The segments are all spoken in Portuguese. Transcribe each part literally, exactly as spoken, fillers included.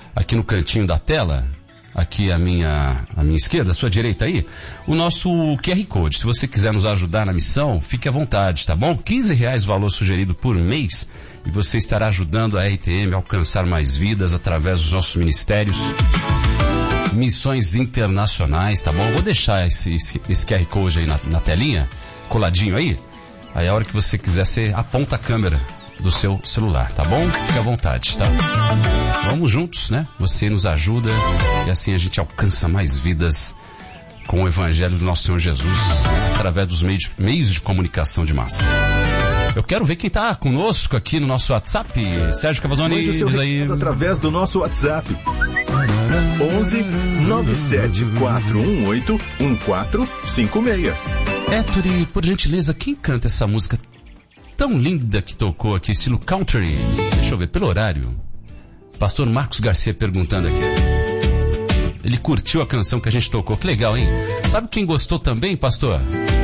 aqui no cantinho da tela, aqui à minha, à minha esquerda, à sua direita aí, o nosso Q R Code. Se você quiser nos ajudar na missão, fique à vontade, tá bom? quinze reais o valor sugerido por mês e você estará ajudando a R T M a alcançar mais vidas através dos nossos ministérios, missões internacionais, tá bom? Vou deixar esse, esse, esse Q R Code aí na, na telinha, coladinho aí. Aí a hora que você quiser, você aponta a câmera do seu celular, tá bom? Fique à vontade, tá? Vamos juntos, né? Você nos ajuda e assim a gente alcança mais vidas com o Evangelho do nosso Senhor Jesus através dos meios, meios de comunicação de massa. Eu quero ver quem tá conosco aqui no nosso WhatsApp. Sérgio Cavazzoni, diz aí. Através do nosso WhatsApp. onze nove sete quatro um oito um quatro cinco seis. Héctor, por gentileza, quem canta essa música tão linda que tocou aqui, estilo country? Deixa eu ver, pelo horário. Pastor Marcos Garcia perguntando aqui. Ele curtiu a canção que a gente tocou. Que legal, hein? Sabe quem gostou também, pastor?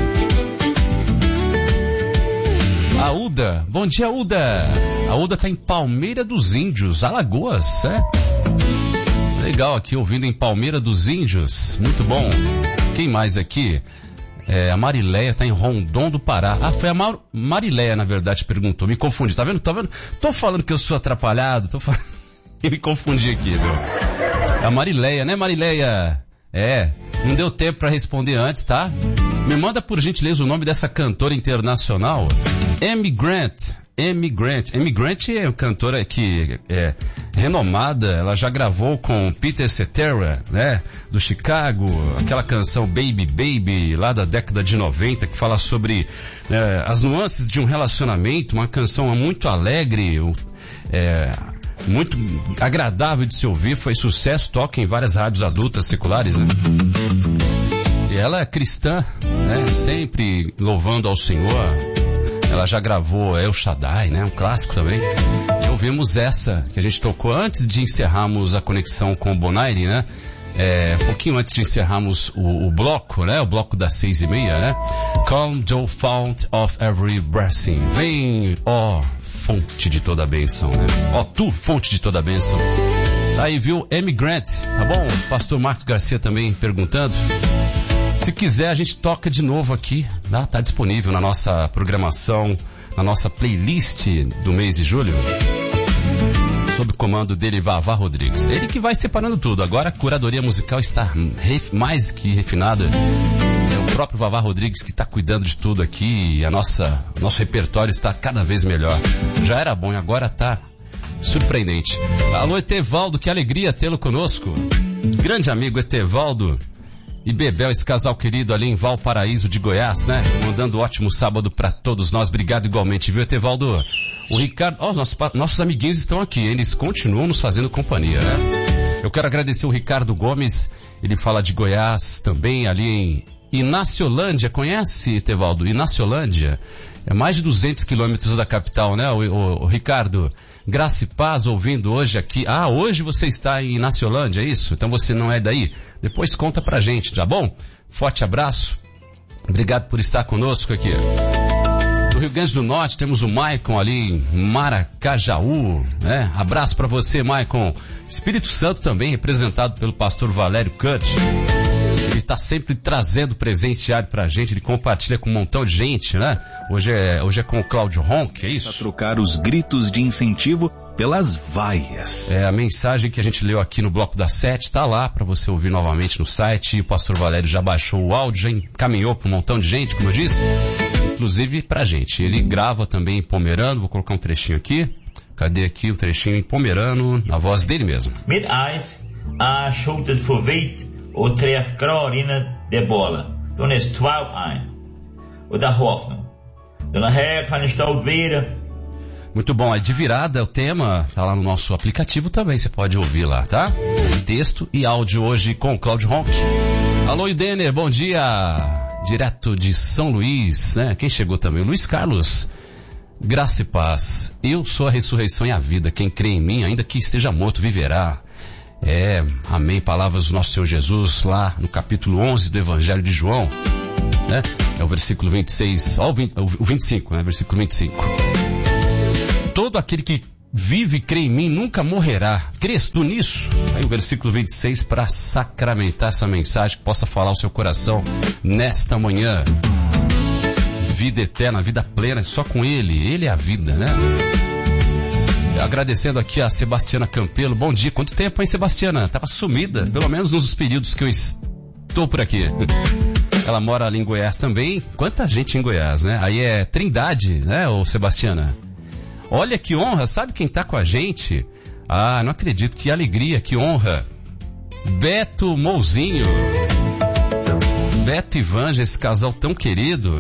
A Uda. Bom dia, Uda. A Uda tá em Palmeira dos Índios, Alagoas, é? Legal aqui, ouvindo em Palmeira dos Índios. Muito bom. Quem mais aqui? É, a Marileia tá em Rondon do Pará. Ah, foi a Mar- Marileia, na verdade, perguntou. Me confundi, tá vendo? Tá vendo? Tô falando que eu sou atrapalhado, tô falando... Eu me confundi aqui, viu? É a Marileia, né, Marileia? É, não deu tempo pra responder antes, tá? Me manda, por gentileza, o nome dessa cantora internacional. Amy Grant. Amy Grant. Amy Grant é uma cantora que é renomada, ela já gravou com Peter Cetera, né, do Chicago, aquela canção Baby Baby, lá da década de noventa, que fala sobre é, as nuances de um relacionamento, uma canção muito alegre, é, muito agradável de se ouvir, foi sucesso, toca em várias rádios adultas seculares, né? E ela é cristã, né, sempre louvando ao Senhor. Ela já gravou El Shaddai, né? Um clássico também. E ouvimos essa, que a gente tocou antes de encerrarmos a conexão com o Bonaire, né? É, um pouquinho antes de encerrarmos o, o bloco, né? O bloco das seis e meia, né? Come thou fount of every blessing. Vem, ó, fonte de toda a bênção, né? Ó, tu, fonte de toda a bênção. Aí, viu? Amy Grant, tá bom? O pastor Marcos Garcia também perguntando. Se quiser, a gente toca de novo aqui, tá? Tá disponível na nossa programação, na nossa playlist do mês de julho, sob o comando dele, Vavá Rodrigues. Ele que vai separando tudo. Agora a curadoria musical está ref, mais que refinada. É o próprio Vavá Rodrigues que está cuidando de tudo aqui. E a nossa, nosso repertório está cada vez melhor. Já era bom e agora está surpreendente. Alô, Etevaldo, que alegria tê-lo conosco. Grande amigo Etevaldo e Bebel, esse casal querido ali em Valparaíso de Goiás, né? Mandando um ótimo sábado pra todos nós. Obrigado igualmente, viu, Etevaldo? O Ricardo... Ó, oh, nossos, nossos amiguinhos estão aqui, eles continuam nos fazendo companhia, né? Eu quero agradecer o Ricardo Gomes, ele fala de Goiás também, ali em Inaciolândia. Conhece, Etevaldo? Inaciolândia? É mais de duzentos quilômetros da capital, né, o, o, o Ricardo? Graça e paz ouvindo hoje aqui. Ah, hoje você está em Inaciolândia, é isso? Então você não é daí? Depois conta pra gente, tá bom? Forte abraço. Obrigado por estar conosco aqui. Do Rio Grande do Norte temos o Maicon ali em Maracajaú, né? Abraço pra você, Maicon. Espírito Santo também, representado pelo pastor Valério Cut. Ele está sempre trazendo presente diário pra gente, ele compartilha com um montão de gente, né? Hoje é, hoje é com o Cláudio Ronck, é isso? Para trocar os gritos de incentivo pelas vaias. É, a mensagem que a gente leu aqui no Bloco da Sete tá lá para você ouvir novamente no site. E o pastor Valério já baixou o áudio, já encaminhou para um montão de gente, como eu disse, inclusive pra gente. Ele grava também em pomerano, vou colocar um trechinho aqui. Cadê aqui o trechinho em pomerano, na voz dele mesmo. Mit ijs a skjutet för vit och träff graderna de bola. Då är twaalf ein. Och där hoffnung. Den här kan stå vidare. Muito bom, é de virada o tema, tá lá no nosso aplicativo também, você pode ouvir lá, tá? Texto e áudio hoje com o Cláudio Ronck. Alô, Idenner, bom dia! Direto de São Luís, né? Quem chegou também? O Luiz Carlos. Graça e paz. Eu sou a ressurreição e a vida. Quem crê em mim, ainda que esteja morto, viverá. É, amém. Palavras do nosso Senhor Jesus, lá no capítulo onze do Evangelho de João, né? É o versículo vinte e seis, ó, o, vinte, o vinte e cinco, né? Versículo vinte e cinco. Todo aquele que vive e crê em mim nunca morrerá. Crês tu nisso? Aí o versículo vinte e seis para sacramentar essa mensagem que possa falar ao seu coração nesta manhã. Vida eterna, vida plena, só com Ele. Ele é a vida, né? Agradecendo aqui a Sebastiana Campelo. Bom dia. Quanto tempo, hein, Sebastiana? Tava sumida, pelo menos nos períodos que eu estou por aqui. Ela mora ali em Goiás também. Quanta gente em Goiás, né? Aí é Trindade, né, ô Sebastiana? Olha que honra, sabe quem tá com a gente? Ah, não acredito, que alegria, que honra. Beto Mouzinho. Beto e Vanja, esse casal tão querido.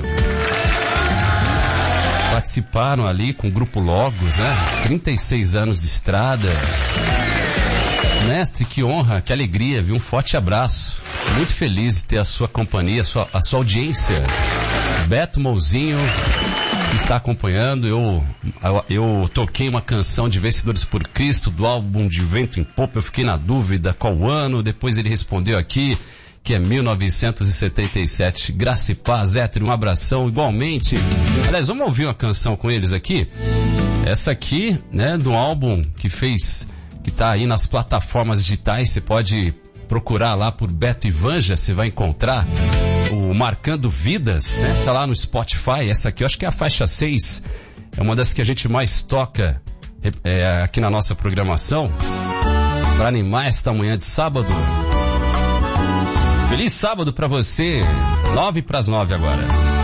Participaram ali com o Grupo Logos, né? trinta e seis anos de estrada. Mestre, que honra, que alegria, viu? Um forte abraço. Muito feliz de ter a sua companhia, a sua, a sua audiência. Beto Mouzinho que está acompanhando. Eu, eu, eu toquei uma canção de Vencedores por Cristo, do álbum de Vento em Popa. Eu fiquei na dúvida qual ano. Depois ele respondeu aqui que é mil novecentos e setenta e sete. Graça e paz, Hétero, um abração igualmente. Aliás, vamos ouvir uma canção com eles aqui. Essa aqui, né, do álbum que fez, que tá aí nas plataformas digitais. Você pode procurar lá por Beto e Vanja, você vai encontrar o Marcando Vidas, né? Tá lá no Spotify. Essa aqui eu acho que é a faixa seis, é uma das que a gente mais toca é, aqui na nossa programação, para animar esta manhã de sábado. Feliz sábado pra você. Nove pras nove agora.